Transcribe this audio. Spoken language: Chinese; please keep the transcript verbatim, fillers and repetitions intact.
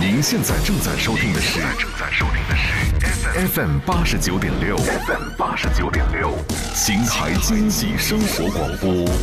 您现在正在收听的是正在收听的是 F M 八十九点六 F M 八十九点六，秦淮惊喜生活广播。